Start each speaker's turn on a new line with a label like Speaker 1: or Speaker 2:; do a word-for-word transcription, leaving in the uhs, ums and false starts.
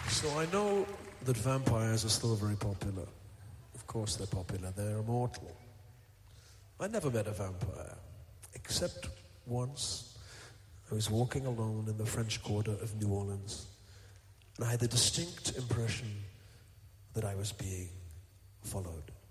Speaker 1: So I know that vampires are still very popular. Of course they're popular, they're immortal. I never met a vampire, except once I was walking alone in the French Quarter of New Orleans, and I had the distinct impression that I was being followed.